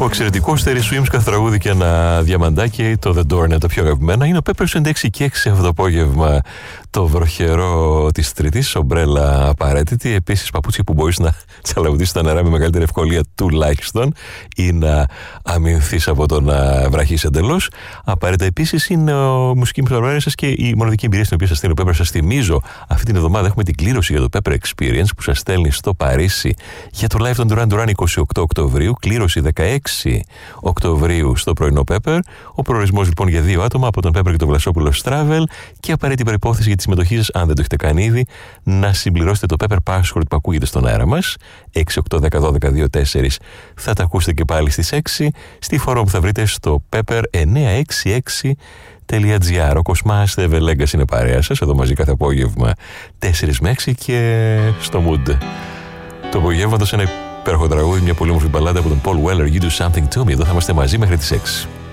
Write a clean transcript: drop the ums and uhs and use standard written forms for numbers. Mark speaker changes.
Speaker 1: Ο εξαιρετικός Terry Swims τραγούδι και ένα διαμαντάκι, το The Door είναι το πιο αγαπημένα. Είναι ο Peppers 96 και 6 αυτό το απόγευμα, το βροχερό της Τρίτης, ομπρέλα απαραίτητη. Επίσης παπούτσια που μπορείς να τσαλαγουδίσεις τα νερά με μεγαλύτερη ευκολία τουλάχιστον ή να αμυνθείς από το να βραχείς εντελώς. Απαραίτητα επίσης είναι ο μουσική σας και η μοναδική εμπειρία στην οποία σας στέλνει ο Pepper. Σας θυμίζω, αυτή την εβδομάδα έχουμε την κλήρωση για το Pepper Experience που σας στέλνει στο Παρίσι για το live των Duran Duran 28 Οκτωβρίου, κλήρωση 16 Οκτωβρίου στο πρωινό Pepper. Ο προορισμός λοιπόν για 2 άτομα από τον Pepper και τον Βλασόπουλο Travel και απαραίτητη προϋπόθεση για τη συμμετοχή σας, αν δεν το έχετε κάνει ήδη, να συμπληρώσετε το Pepper Password που ακούγεται στον αέρα μας 6, 8, 10, 12, 2, 4. Θα τα ακούσετε και πάλι στις 6 στη φόρμα που θα βρείτε στο pepper966.gr. Ο Κοσμάς The Legacy είναι παρέα σας εδώ μαζί κάθε απόγευμα 4 με 6 και στο mood το απογεύματος ένα υπέροχο τραγούδι, μια πολύ όμορφη μπαλάντα από τον Paul Weller, You Do Something To Me. Εδώ θα είμαστε μαζί μέχρι τις 6.